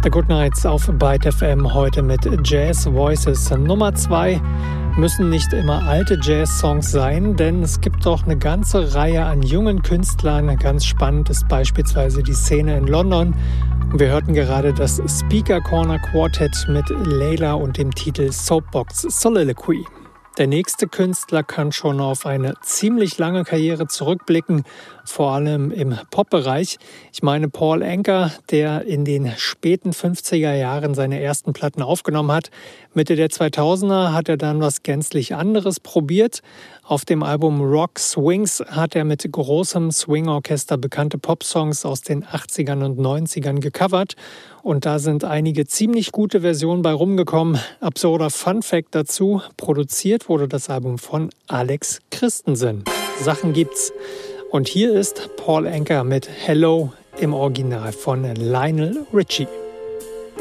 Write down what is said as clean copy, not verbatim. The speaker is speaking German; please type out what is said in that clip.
The Good Nights auf Byte FM heute mit Jazz Voices. Nummer 2 müssen nicht immer alte Jazz-Songs sein, denn es gibt doch eine ganze Reihe an jungen Künstlern. Ganz spannend ist beispielsweise die Szene in London. Und wir hörten gerade das Speaker Corner Quartet mit Layla und dem Titel Soapbox Soliloquy. Der nächste Künstler kann schon auf eine ziemlich lange Karriere zurückblicken, vor allem im Pop-Bereich. Ich meine Paul Anka, der in den späten 50er Jahren seine ersten Platten aufgenommen hat. Mitte der 2000er hat er dann was gänzlich anderes probiert. Auf dem Album Rock Swings hat er mit großem Swing-Orchester bekannte Popsongs aus den 80ern und 90ern gecovert. Und da sind einige ziemlich gute Versionen bei rumgekommen. Absurder Fun-Fact dazu: produziert wurde das Album von Alex Christensen. Sachen gibt's. Und hier ist Paul Anka mit Hello im Original von Lionel Richie.